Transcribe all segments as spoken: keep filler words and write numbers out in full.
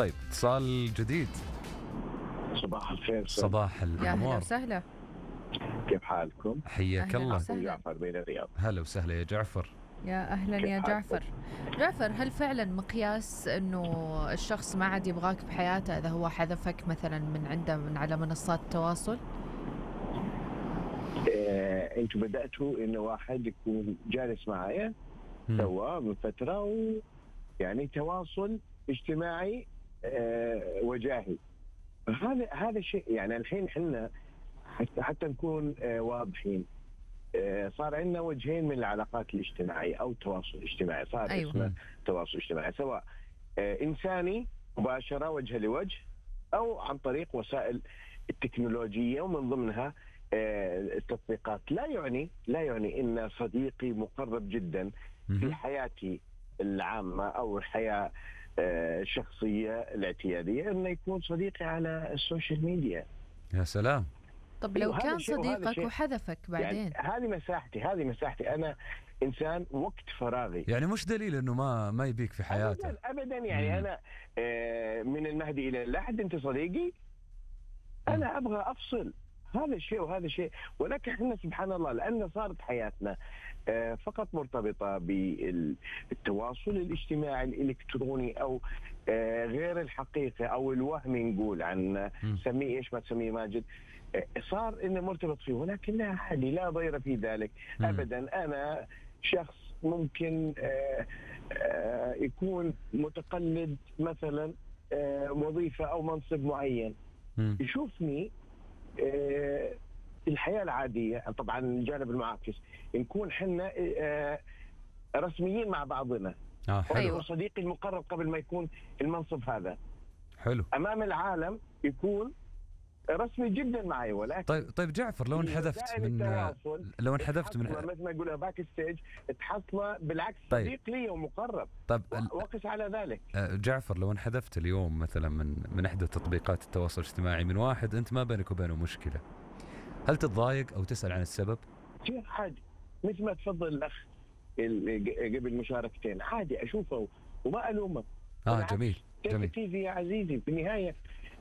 طيب اتصال جديد. صباح الخير. صباح يا أهلا الأنوار. وسهلا. كيف حالكم؟ حياك أهلا الله. وسهلا. جعفر بين الرياض. هلا وسهلا يا جعفر. يا أهلا كيف يا حالكم؟ جعفر. جعفر، هل فعلا مقياس أنه الشخص ما عاد يبغاك بحياته إذا هو حذفك مثلا من عنده من على منصات التواصل؟ آه، انتم بدأتوا انه واحد يكون جالس معايا سوا من فترة ويعني تواصل اجتماعي آه وجاهي. هذا هذا شيء يعني الحين احنا حتى حتى نكون آه واضحين. آه صار عندنا وجهين من العلاقات الاجتماعية او التواصل الاجتماعي. صار أيوة. اسمه تواصل اجتماعي، سواء آه انساني مباشرة وجه لوجه او عن طريق وسائل التكنولوجية ومن ضمنها التطبيقات. لا يعني لا يعني ان صديقي مقرب جدا في حياتي العامه او الحياه الشخصيه الاعتياديه انه يكون صديقي على السوشيال ميديا. يا سلام. طب لو وهذا كان شيء وهذا صديقك شيء. وحذفك بعدين؟ يعني هذه مساحتي هذه مساحتي انا انسان وقت فراغي. يعني مش دليل انه ما ما يبيك في حياته. ابدا ابدا يعني مم. انا آه، من المهدي الى اللحد انت صديقي. انا ابغى افصل. هذا الشيء وهذا شيء، ولكن احنا سبحان الله لأن صارت حياتنا فقط مرتبطة بالتواصل الاجتماعي الإلكتروني أو غير الحقيقي أو الوهمي، نقول عن سميه إيش ما تسميه ماجد، صار إنه مرتبط فيه. ولكن لا حلي لا ضير في ذلك أبدا. أنا شخص ممكن يكون متقلد مثلا وظيفة أو منصب معين، يشوفني آه الحياة العادية. طبعا الجانب المعاكس نكون حنا آه رسميين مع بعضنا. آه حلو. أيوة. صديقي المقرب قبل ما يكون المنصب هذا حلو. أمام العالم يكون رسمي جدا معي. ولكن طيب طيب جعفر، لو انحذفت من لو انحذفت من مثل ما يقولها باك ستيج تحصله بالعكس طيب. صديق لي ومقرب. طيب وقس على ذلك. جعفر، لو انحذفت اليوم مثلا من من احدى تطبيقات التواصل الاجتماعي من واحد انت ما بينك وبينه مشكله، هل تتضايق او تسال عن السبب؟ في حاجه مثل ما تفضل الاخ قبل مشاركتين، عادي اشوفه وما الومه. اه جميل جميل. يا عزيزي في النهايه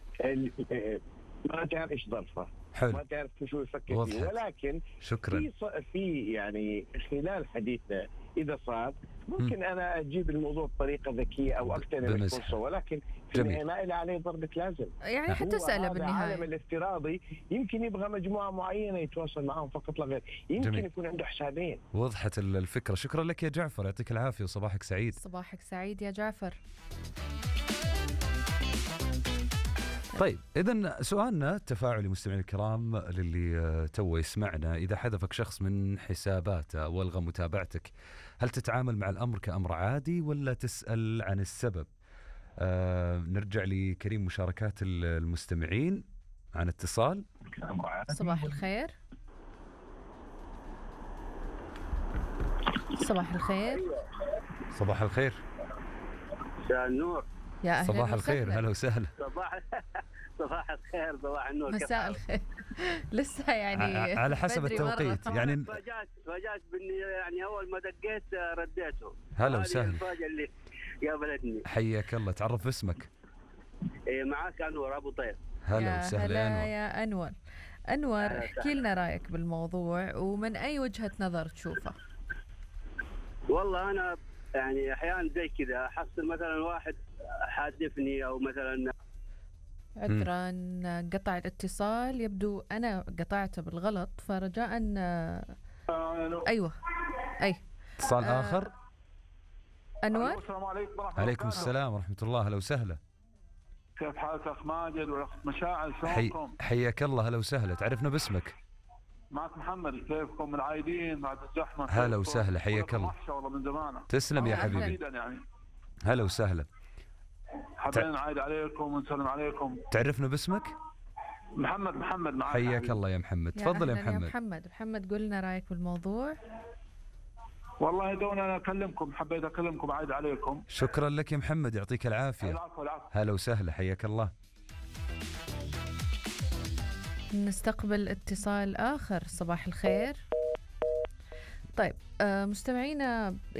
ما تعرف ايش ظرفه، حلو. ما تعرف شو يفكر فيه. ولكن شكرا. في في يعني خلال حديثنا اذا صار ممكن م. انا اجيب الموضوع بطريقه ذكيه او اغتنم الفرصه، ولكن في النهايه ما إلى عليه ضربه لازم. يعني حتساله بالنهايه. العالم الافتراضي يمكن يبغى مجموعه معينه يتواصل معهم فقط لا غير، يمكن جميل. يكون عنده حسابين. وضحت الفكره. شكرا لك يا جعفر، يعطيك العافيه وصباحك سعيد. صباحك سعيد يا جعفر. طيب إذن سؤالنا التفاعلي مستمعين الكرام للي تو يسمعنا، إذا حذفك شخص من حساباته والغى متابعتك هل تتعامل مع الأمر كأمر عادي ولا تسأل عن السبب؟ آه نرجع لكريم مشاركات المستمعين عن اتصال. صباح الخير. صباح الخير. صباح الخير. مساء النور. يا أهلا صباح الخير. هلا وسهلا. صباح صباح الخير. صباح النور. مساء الخير. لسه يعني على حسب التوقيت يعني. فاجأت فاجأت باني يعني اول ما دقيت رديته. هلا وسهلا. الفاجأة اللي قابلتني. حياك الله، تعرف اسمك. إيه معك انور ابو طير. هلا وسهلا انور. يا انور. انور احكي لنا رايك بالموضوع ومن اي وجهة نظر تشوفه. والله انا يعني احيانا زي كذا احصل مثلا واحد حادفني او مثلا عذرا قطع الاتصال، يبدو انا قطعته بالغلط، فرجاء ايوه اي اتصال آه اخر. انور. السلام عليكم ورحمه الله. عليكم السلام ورحمه الله. هلا وسهلا. كيف حالك اخ ماجد والاخ مشاعل؟ شلونكم؟ حياك الله. هلا وسهلا. تعرفنا باسمك؟ معك محمد. كيفكم العايدين بعد الزحمه؟ هلا وسهلا. حياك الله. والله من زمان. تسلم يا حبيبي. يعني. هلا وسهلا. حابين نعايد عليكم ونسلم عليكم. تعرفنا باسمك؟ محمد. محمد معك. حياك الله يا محمد. تفضل يا محمد. يا محمد. محمد قل لنا رايك بالموضوع. والله دون انا اكلمكم، حبيت اكلمكم عايد عليكم. شكرا لك يا محمد، يعطيك العافيه. العفو العفو. هلا وسهلا. حياك الله. نستقبل اتصال آخر. صباح الخير. طيب مستمعينا